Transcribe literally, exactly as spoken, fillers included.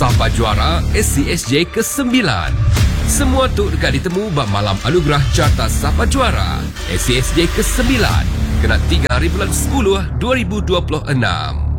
Sapa Juara S C S J kesembilan. Semua tu dekat ditemu bab malam anugerah carta Sapa Juara S C S J kesembilan. Kena tiga hari bulan sepuluh dua ribu dua puluh enam.